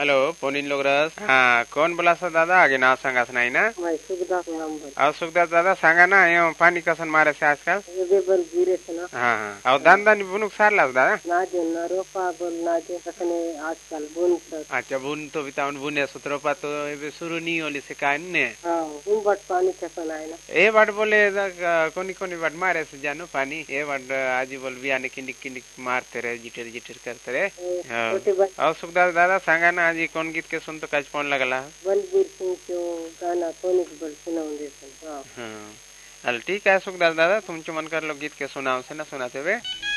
hello पोनीन लोग रस हाँ कौन बोला सा दादा आगे ना सांगा नहीं ना मैं सुखदास नाम बोल और सुखदास दादा सांगा ना यो पानी कसन मारे से आजकल ये बल गिरे से ना हाँ हाँ और दान दान बुनुक सार लास दादा ना जो ना रोपा बोल ना जो कसने आजकल बुन सर अच्छा बुन तो बिताउन बुने सुतरोपा तो ये शुरू नहीं होली से कान ने हाँ उन बट पानी कसन आए ना ए बट बोले कोनी कोनी बट मारे से जानो पानी ए बट आजी बोल भी आने किनिक किनिक मारते रहे जिटर जिटर करते रहे छोटे बच्चे और सुखदास दादा सांगा ना आजी कौन गीत के सुन तो कच फोन लगला बलबीर सिंह जो गाना कोनी के बल सुनाऊंगे सन हाँ हाँ ठीक है सुखदास दादा तुमचे मन कर लो गीत के सुनाओ से ना सुनाते हुए